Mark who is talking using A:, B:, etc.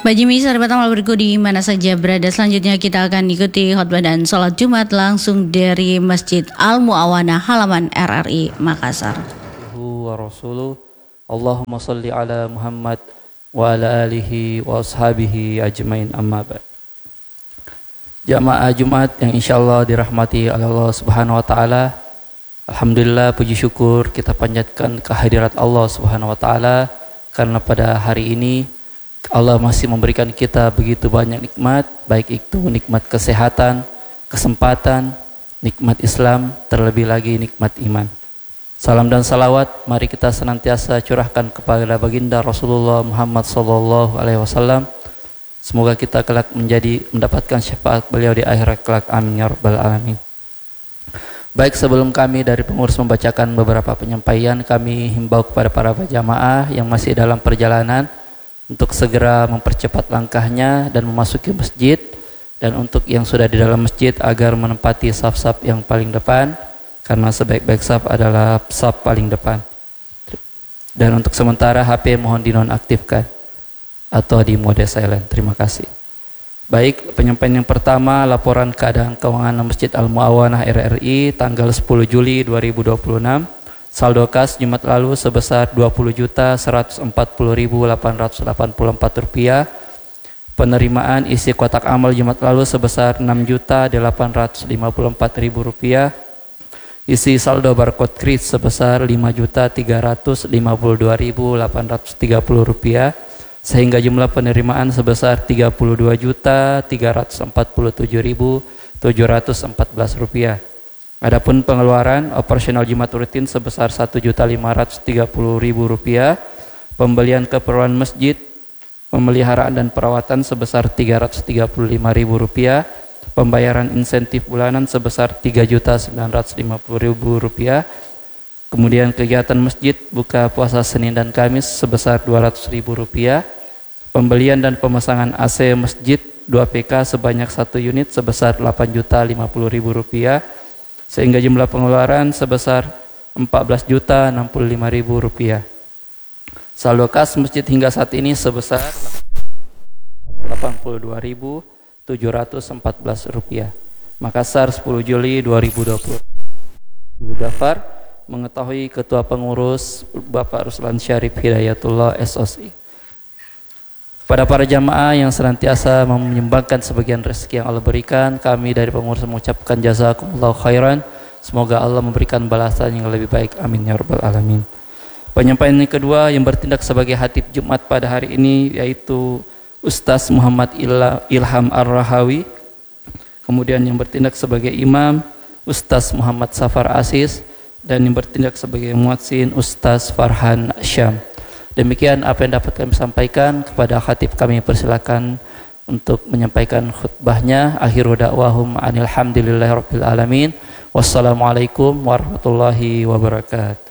A: Bagi sahabat amal berikut di mana saja berada, selanjutnya kita akan ikuti khutbah dan sholat Jumat langsung dari Masjid Al-Mu'awanah halaman RRI Makassar.
B: Wa rasuluh Allahumma salli ala Muhammad wa ala alihi wa ashabihi ajmain, amma ba'd. Jamaah Jumat yang insyaallah dirahmati oleh Allah Subhanahu wa taala. Alhamdulillah, puji syukur kita panjatkan kehadirat Allah Subhanahu wa taala karena pada hari ini Allah masih memberikan kita begitu banyak nikmat, baik itu nikmat kesehatan, kesempatan, nikmat Islam, terlebih lagi nikmat iman. Salam dan salawat mari kita senantiasa curahkan kepada baginda Rasulullah Muhammad SAW. Semoga kita kelak mendapatkan syafaat beliau di akhirat kelak, amin ya rabbal alamin. Baik, sebelum kami dari pengurus membacakan beberapa penyampaian, kami himbau kepada para jamaah yang masih dalam perjalanan untuk segera mempercepat langkahnya dan memasuki masjid, dan untuk yang sudah di dalam masjid agar menempati saf-saf yang paling depan, karena sebaik-baik saf adalah saf paling depan. Dan untuk sementara HP mohon dinonaktifkan atau di mode silent. Terima kasih. Baik, penyampaian yang pertama, laporan keadaan keuangan Masjid Al-Mu'awanah RRI tanggal 10 Juli 2026. Saldo kas Jumat lalu sebesar Rp20.140.884. Penerimaan isi kotak amal Jumat lalu sebesar Rp6.854.000. Isi saldo barcode kris sebesar Rp5.352.830, sehingga jumlah penerimaan sebesar Rp32.347.714. Adapun pengeluaran operasional Jumat rutin sebesar Rp1.530.000, pembelian keperluan masjid, pemeliharaan dan perawatan sebesar Rp335.000, pembayaran insentif bulanan sebesar Rp3.950.000, kemudian kegiatan masjid buka puasa Senin dan Kamis sebesar Rp200.000, pembelian dan pemasangan AC masjid 2 PK sebanyak 1 unit sebesar Rp8.050.000, sehingga jumlah pengeluaran sebesar Rp14.065.000. Saldo kas masjid hingga saat ini sebesar Rp82.714. Makassar, 10 Juli 2020. Gafar mengetahui Ketua Pengurus Bapak Ruslan Syarif Hidayatullah SOC. Pada para jamaah yang senantiasa menyumbangkan sebagian rezeki yang Allah berikan, kami dari pengurus mengucapkan jazakumullah khairan. Semoga Allah memberikan balasan yang lebih baik, amin ya rabbal alamin. Penyampaian yang kedua yang bertindak sebagai khatib Jumat pada hari ini yaitu Ustaz Muhammad Ilham Ar-Rahawi. Kemudian yang bertindak sebagai imam Ustaz Muhammad Safar Asis, dan yang bertindak sebagai muadzin Ustaz Farhan Syam. Demikian apa yang dapat kami sampaikan. Kepada khatib kami persilakan untuk menyampaikan khutbahnya. Akhiru da'wahum anilhamdulillahirabbil alamin. Wassalamualaikum warahmatullahi wabarakatuh.